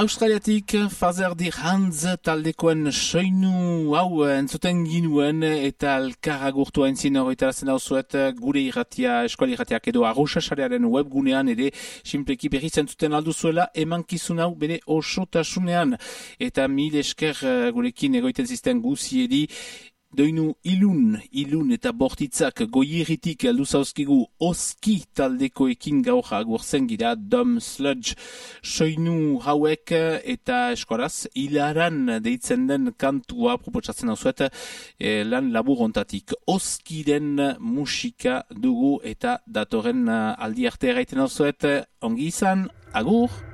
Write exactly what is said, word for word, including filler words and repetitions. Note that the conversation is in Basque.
Australiatik Father Dear Hands taldekoen soinu hau entzuten ginuen eta elkar agurtua entzien horretarazen hau zuet gure irratia, eskuali irratiak edo arrosasarearen webgunean ere simpleki berriz entzuten alduzuela emankizun hau bere osotasunean eta mil esker gurekin egoiten zisten guziedi. Doinu ilun, ilun eta bortitzak goierritik aldu zauzkigu oski taldekoekin gaur agurzen gira Dumb Sludge soinu hauek eta eskoraz hilaran deitzen den kantua proposatzen hau zuet e, lan labur ontatik. Oskiren musika dugu eta datorren aldi arte erraiten hau zuet ongi izan, agur!